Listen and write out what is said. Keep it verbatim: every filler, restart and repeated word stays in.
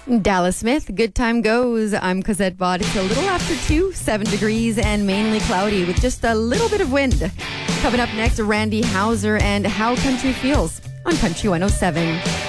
Dallas Smith, Good Time Goes. I'm Cosette Bott. It's a little after two, seven degrees and mainly cloudy with just a little bit of wind. Coming up next, Randy Houser and How Country Feels on Country one oh seven.